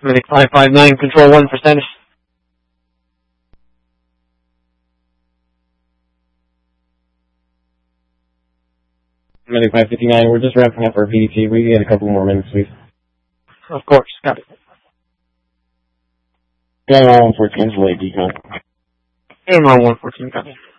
Medic 559, control 1 for status. Medic 559, we're just wrapping up our PDT. We get a couple more minutes, please. Of course, got it. Got all 114's late decon. AMR 114, got it.